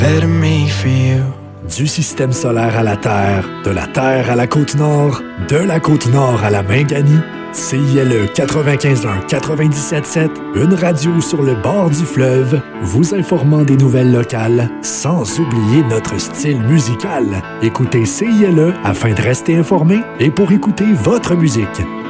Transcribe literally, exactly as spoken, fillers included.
better me for you. Du système solaire à la Terre, de la Terre à la Côte-Nord, de la Côte-Nord à la Minganie, C I L E quatre-vingt-quinze un quatre-vingt-dix-sept sept, une radio sur le bord du fleuve, vous informant des nouvelles locales, sans oublier notre style musical. Écoutez C I L E afin de rester informé et pour écouter votre musique.